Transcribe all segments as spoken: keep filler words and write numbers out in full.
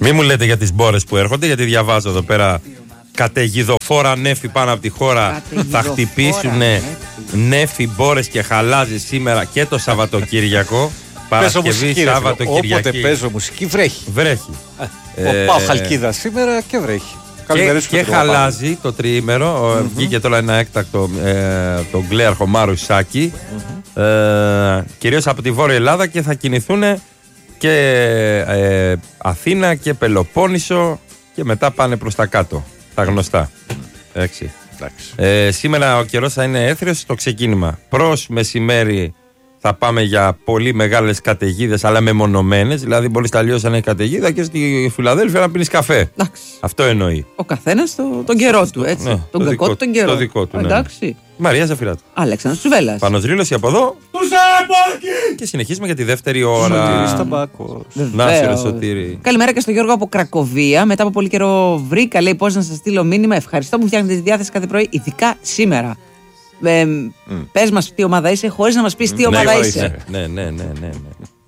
Μη μου λέτε για τις μπόρες που έρχονται, γιατί διαβάζω εδώ πέρα. Καταιγιδοφόρα νέφη πάνω από τη χώρα. Θα χτυπήσουν νέφη, μπόρες και χαλάζι σήμερα και το Σαββατοκύριακο. Παρασκευή, Σάββατο, Κυριακή. Όποτε παίζω μουσική βρέχει. Βρέχει. Ε, πάω Χαλκίδα σήμερα και βρέχει. Και, και χαλάζει το τριήμερο. Mm-hmm. Βγήκε τώρα ένα έκτακτο ε, το Γκλέαρχο Μάρου Ισάκη. Mm-hmm. Ε, κυρίως από τη Βόρεια Ελλάδα, και θα κινηθούν και ε, Αθήνα και Πελοπόννησο και μετά πάνε προς τα κάτω. Τα γνωστά. Έτσι. Ε, σήμερα ο καιρός θα είναι έθριος στο ξεκίνημα. Προς μεσημέρι θα πάμε για πολύ μεγάλες καταιγίδες, αλλά μεμονωμένες. Δηλαδή, μπορεί στα αλλιώς να έχει καταιγίδα και στη Φιλαδέλφια να πίνεις καφέ. Εντάξει. Αυτό εννοεί. Ο καθένας το, τον καιρό του, έτσι. Ναι, τον κακό του τον καιρό. Το δικό του. Ναι. Εντάξει. Μαρία Ζαφυράτου. Αλέξανδρος Τσουβέλλας. Πανός Ρήλος από εδώ. Και συνεχίζουμε για τη δεύτερη ώρα. Να σε ρε Σωτήρη. Καλημέρα και στο Γιώργο από Κρακοβία. Μετά από πολύ καιρό βρήκα, λέει, πώς να σας στείλω μήνυμα. Ευχαριστώ που φτιάχνετε τη διάθεση κάθε πρωί, ειδικά σήμερα. Ε, mm. Πες μας τι ομάδα είσαι, χωρίς να μας πεις τι mm. ομάδα ναι, είσαι. Ναι, ναι, ναι, ναι, ναι.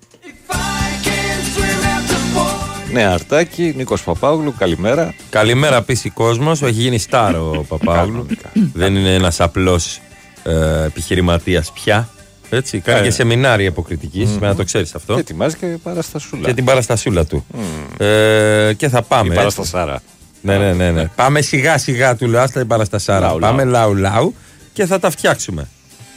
Ναι, Αρτάκη, Νίκος Παπάγλου, καλημέρα. Καλημέρα, πίσει κόσμος. Έχει γίνει στάρ ο Παπάγλου. Δεν είναι ένας απλός ε, επιχειρηματίας πια. Έτσι, κάνει ε, και σεμινάρια αποκριτικής, mm-hmm. να το ξέρεις αυτό. Και ετοιμάζει και παραστασούλα. Και την παραστασούλα του. Mm. Ε, και θα πάμε. Η παραστασάρα. Ναι, ναι, ναι, ναι. Πάμε σιγά σιγά του λέω, άστα την παραστασάρα. Λαου, πάμε λαου λαου και θα τα φτιάξουμε.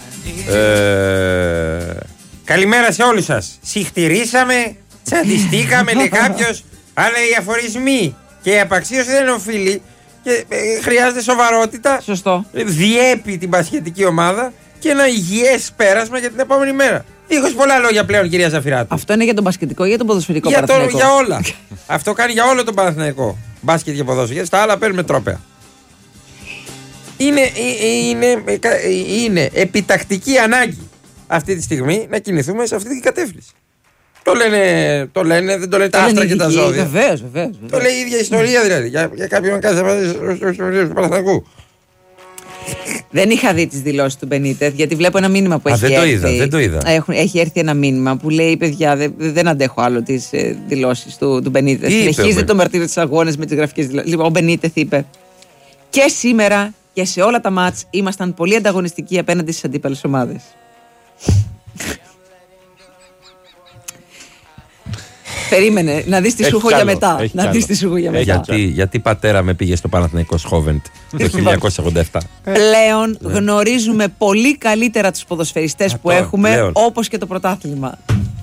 Ε, καλημέρα σε όλους σας. Συχτηρίσαμε, τσαντιστήκαμε, λέει κάποιος, αλλά οι αφορισμοί και η απαξίωση δεν οφείλει και ε, χρειάζεται σοβαρότητα. Σωστό. Διέπει την πασχετική ομάδα και ένα υγιές πέρασμα για την επόμενη μέρα. Δίχως πολλά λόγια πλέον, κυρία Ζαφυράτου. Αυτό είναι για τον μπασκετικό ή για τον ποδοσφαιρικό για Παναθηναϊκό? Για όλα. Αυτό κάνει για όλο τον Παναθηναϊκό. Μπάσκετ και ποδόσφαιρο. Στα άλλα παίρνουμε τρόπαια. Είναι, είναι, είναι επιτακτική ανάγκη αυτή τη στιγμή να κινηθούμε σε αυτή την κατεύθυνση. Το λένε, το λένε, δεν το λένε τα άστρα και τα ζώδια. Βεβαίως, βεβαίως. Το λέει η ίδια ιστορία δηλαδή. Για, για κάποιον κάθε του Παναθηναϊκού. Δεν είχα δει τις δηλώσεις του Μπενίτεθ, γιατί βλέπω ένα μήνυμα που Α, έχει δεν έρθει. Το είδα, δεν το είδα. Έχουν, έχει έρθει ένα μήνυμα που λέει: παιδιά, δεν, δεν αντέχω άλλο τις ε, δηλώσεις του, του Μπενίτεθ. Συνεχίζεται το μαρτύριο της αγώνες με τις γραφικές δηλώσεις. Λοιπόν, ο Μπενίτεθ είπε: και σήμερα και σε όλα τα μάτς ήμασταν πολύ ανταγωνιστικοί απέναντι στις αντίπαλες ομάδες. Περίμενε να δεις τι σου έχω για μετά. Να δεις τι σου έχω για μετά. Γιατί, γιατί πατέρα με πήγε στο Παναθηναϊκό Σχόβεντ το χίλια εννιακόσια ογδόντα επτά. Πλέον γνωρίζουμε πολύ καλύτερα τους ποδοσφαιριστές που έχουμε, όπως και το πρωτάθλημα.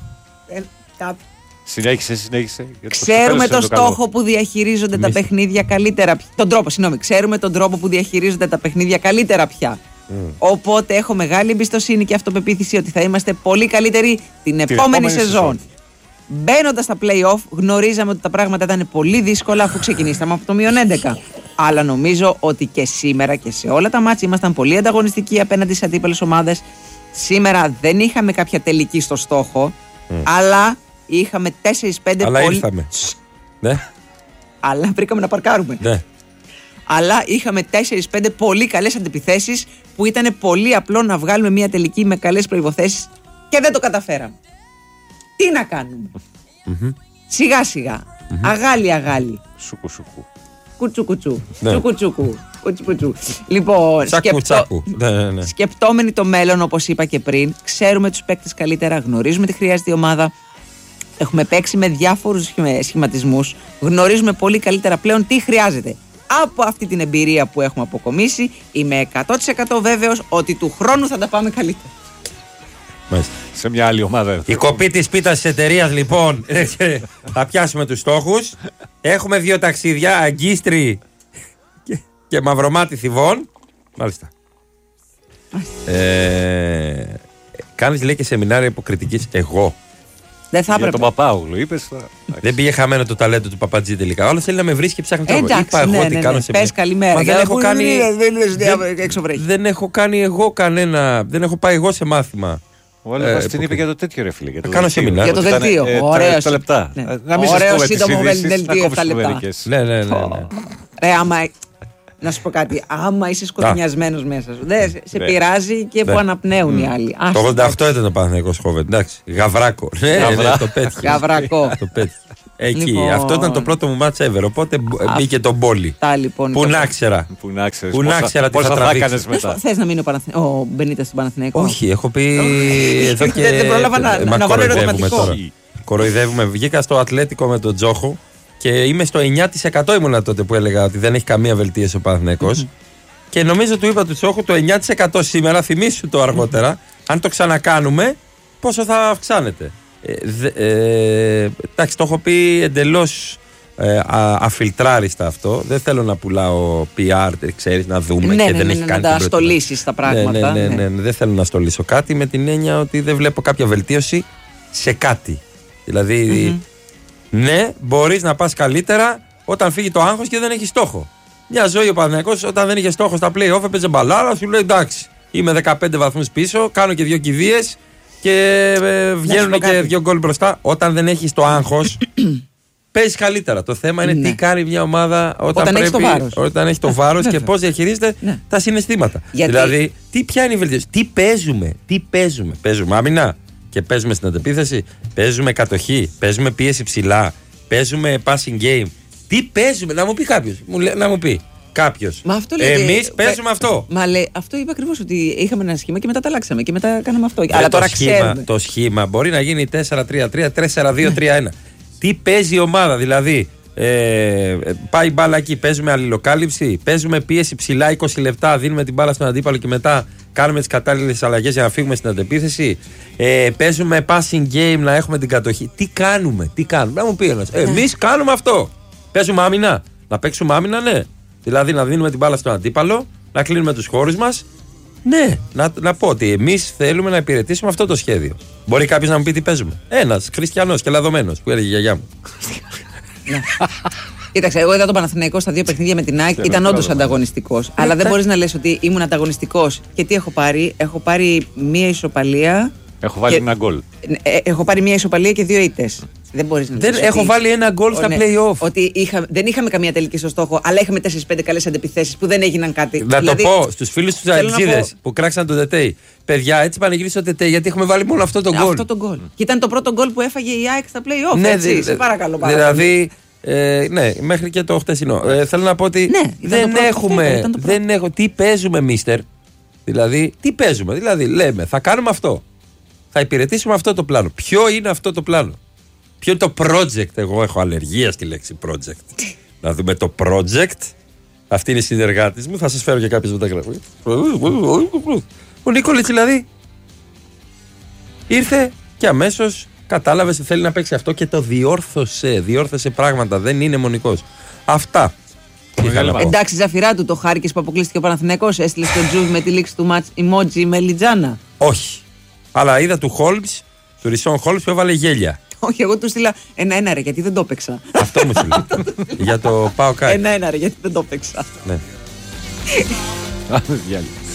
Συνέχισε, συνέχισε. Ξέρουμε το στόχο που διαχειρίζονται τα παιχνίδια καλύτερα. Τον τρόπο, συγγνώμη. Ξέρουμε τον τρόπο που διαχειρίζονται τα παιχνίδια καλύτερα πια. Οπότε έχω μεγάλη εμπιστοσύνη και αυτοπεποίθηση ότι θα είμαστε πολύ καλύτεροι την επόμενη σεζόν. Μπαίνοντας στα play-off, γνωρίζαμε ότι τα πράγματα ήταν πολύ δύσκολα αφού ξεκινήσαμε από το μείον έντεκα. Αλλά νομίζω ότι και σήμερα και σε όλα τα μάτια ήμασταν πολύ ανταγωνιστικοί απέναντι σε αντίπαλες ομάδες. Σήμερα δεν είχαμε κάποια τελική στο στόχο, mm. αλλά είχαμε τέσσερα πέντε αλλά πολύ. Ήρθαμε. Ναι. Αλλά βρήκαμε να παρκάρουμε. Ναι. Αλλά είχαμε τέσσερα πέντε πολύ καλές αντιπιθέσεις που ήταν πολύ απλό να βγάλουμε μια τελική με καλές προϋποθέσεις και δεν το καταφέραμε. Τι να κάνουμε. Mm-hmm. Σιγά σιγά. Mm-hmm. Αγάλι αγάλι. Σουκου σουκου. Κουτσου κουτσου. Ναι. Τσουκου τσουκου. Κουτσου κουτσου. Λοιπόν, τσάκου, σκεπτό... τσάκου. Ναι, ναι, ναι. σκεπτόμενοι το μέλλον, όπως είπα και πριν, ξέρουμε τους παίκτες καλύτερα, γνωρίζουμε τι χρειάζεται η ομάδα. Έχουμε παίξει με διάφορους σχηματισμούς. Γνωρίζουμε πολύ καλύτερα πλέον τι χρειάζεται. Από αυτή την εμπειρία που έχουμε αποκομίσει, είμαι εκατό τοις εκατό βέβαιος ότι του χρόνου θα τα πάμε καλύτερα. Μάλιστα. Σε μια άλλη ομάδα. Η κοπή της πίτας της εταιρείας λοιπόν. Θα πιάσουμε τους στόχους. Έχουμε δύο ταξίδια, Αγκίστρι και, και Μαυρομάτι Θηβών. Μάλιστα. ε, Κάνεις λέει και σεμινάρια υποκριτικής. Εγώ. Δεν θα έπρεπε. Για τον Παπάγλου είπες. Δεν πήγε χαμένο το ταλέντο του Παπατζή τελικά. Όλο θέλει να με βρίσκει και ψάχνει τρόπο. Είπα εγώ ναι, τι ναι, κάνω ναι. σε Πες καλημέρα. Μα δεν, έχω κάνει, δεν, δεν έχω κάνει εγώ κανένα. Δεν έχω πάει εγώ σε μάθημα. Ο Έλεβας την είπε για το τέτοιο ρε φίλε. Κάνω σεμινάριο. Για το δελτίο. Ωραίος. επτά λεπτά. Ωραίο σύντομο δελτίο επτά λεπτά. Ναι, ναι, ναι. Ρε άμα. Να σου πω κάτι. Άμα είσαι σκοτεινιασμένος μέσα σου, δεν σε πειράζει και που αναπνέουν οι άλλοι. Το ογδόντα οκτώ ήταν το Παναθηναϊκό Σχόβεντ. Εντάξει. Γαβράκο. Ναι, το πέτυχε. Γαβρακό. Το πέτυχε. Εκεί. Λοιπόν. Αυτό ήταν το πρώτο μου μάτς ever. Οπότε μπήκε το μπόλι. Λοιπόν, που να ξέρα. Που να ξέρεις. Που να ξέρα τι θα τραβήξει. μετά. Θες να μείνει ο, Παναθη... ο Μπενίτες στον Παναθηναϊκό? Όχι, έχω πει. Εδώ και. Δεν πρόλαβα να, να, να βάλω ερωτηματικό. Κοροϊδεύουμε. Βγήκα στο Ατλέτικο με τον Τζόχο και είμαι στο εννιά τοις εκατό ήμουνα τότε που έλεγα ότι δεν έχει καμία βελτίωση ο Παναθηναϊκός. Και νομίζω του είπα του Τζόχου το εννιά τοις εκατό σήμερα, θυμίσου το αργότερα, αν το ξανακάνουμε, πόσο θα αυξάνεται. Ε, δε, ε, εντάξει, το έχω πει εντελώς ε, αφιλτράριστα αυτό. Δεν θέλω να πουλάω πι αρ, ξέρεις, να δούμε ναι, και ναι, δεν ναι, έχει ναι, κάνει. Να τα στολίσεις τα πράγματα. Ναι, ναι, ναι, ναι, ναι, δεν θέλω να στολίσω κάτι με την έννοια ότι δεν βλέπω κάποια βελτίωση σε κάτι. Δηλαδή, mm-hmm. ναι, μπορείς να πας καλύτερα όταν φύγει το άγχος και δεν έχει στόχο. Μια ζωή ο Παναθηναϊκός όταν δεν είχε στόχο στα play-off έπαιζε μπαλάρα, σου λέει εντάξει, είμαι δεκαπέντε βαθμούς πίσω, κάνω και δύο κηδείες και ε, βγαίνουν και δύο γκολ μπροστά. Όταν δεν έχει το άγχος, παίζει καλύτερα. Το θέμα είναι ναι. τι κάνει μια ομάδα όταν, όταν πρέπει, έχει το βάρος, όταν έχει το βάρος και πώς διαχειρίζεται ναι. τα συναισθήματα. Γιατί... Δηλαδή, τι ποια είναι η βελτίωση, τι παίζουμε, τι παίζουμε. Παίζουμε άμυνα και παίζουμε στην αντεπίθεση, παίζουμε κατοχή, παίζουμε πίεση ψηλά, παίζουμε passing game. Τι παίζουμε, να μου πει κάποιος. Να μου πει κάποιος. Εμείς παίζουμε αυτό. Μα λέει, αυτό είπα ακριβώς ότι είχαμε ένα σχήμα και μετά τα αλλάξαμε και μετά κάναμε αυτό. Βρε, αλλά το τώρα σχήμα, ξέρουμε. Το σχήμα μπορεί να γίνει τέσσερα τρία τρία, τέσσερα δύο τρία ένα. Τι παίζει η ομάδα, δηλαδή. Ε, πάει μπάλα εκεί, παίζουμε αλληλοκάλυψη, παίζουμε πίεση ψηλά είκοσι λεπτά, δίνουμε την μπάλα στον αντίπαλο και μετά κάνουμε τις κατάλληλες αλλαγές για να φύγουμε στην αντεπίθεση. Ε, παίζουμε passing game να έχουμε την κατοχή. Τι κάνουμε, τι κάνουμε. Να μου πει ένας. Εμείς κάνουμε αυτό. Παίζουμε άμυνα. Να παίξουμε άμυνα, ναι. Δηλαδή να δίνουμε την μπάλα στον αντίπαλο, να κλείνουμε τους χώρους μας. Ναι, να, να πω ότι εμείς θέλουμε να υπηρετήσουμε αυτό το σχέδιο. Μπορεί κάποιος να μου πει τι παίζουμε. Ένας χριστιανός και λαδωμένος που έλεγε η γιαγιά μου. Κοίταξε, εγώ είδα τον Παναθηναϊκό στα δύο παιχνίδια με την ΑΕΚ. Ήταν όντως ανταγωνιστικός. Αλλά δεν μπορείς να λες ότι ήμουν ανταγωνιστικός. Και τι έχω πάρει, έχω πάρει μία ισοπαλία. Έχω βάλει και... ένα γκολ. Ε, έχω πάρει μία ισοπαλία και δύο ήττες. Δεν μπορείς να δεν λες. Έχω ότι... βάλει ένα γκολ στα ναι, play-off. Ότι είχα... δεν είχαμε καμία τελική στο στόχο, αλλά είχαμε τέσσερις πέντε καλές αντεπιθέσεις που δεν έγιναν κάτι. Να δηλαδή, το πω στους φίλους τους αεξίδες πω... που κράξαν τον Τετέι. Παιδιά, έτσι πανηγύρισε ο Τετέι γιατί έχουμε βάλει μόνο αυτό το γκολ. Αυτό το γκολ. Και ήταν το πρώτο γκολ που έφαγε η ΑΕΚ στα play-off. Ναι, έτσι, δε, σε παρακαλώ πάρα δηλαδή, ε, ναι, μέχρι και το χτεσινό. Ε, θέλω να πω ότι ναι, δεν έχουμε. Δεν έχω, τι παίζουμε, μίστερ. Δηλαδή, τι παίζουμε. Δηλαδή, λέμε, θα κάνουμε αυτό. Θα υπηρετήσουμε αυτό το πλάνο. Ποιο είναι αυτό το πλάνο. Ποιο είναι το project. Εγώ έχω αλλεργία στη λέξη project. Να δούμε το project. Αυτή είναι η συνεργάτης μου. Θα σας φέρω και κάποιες μεταγραφές. Ο Νίκολιτς δηλαδή ήρθε και αμέσως κατάλαβε ότι θέλει να παίξει αυτό και το διόρθωσε. Διόρθωσε πράγματα. Δεν είναι μονικός. Αυτά. Εντάξει, Ζαφυρά του, το χάρηκες που αποκλείστηκε ο Παναθηναϊκός. Έστειλε στο Τζουβ με τη λήξη του μάτς emoji με Λιτζάνα. Όχι. Αλλά είδα του Χόλμς, του Ρισόν Χόλμς που έβαλε γέλια. Όχι, εγώ του στείλα ένα-ένα ρε, γιατί δεν το έπαιξα. Αυτό μου στείλε. Για το πάω κάτι. Ένα-ένα ρε, γιατί δεν το έπαιξα. Ναι.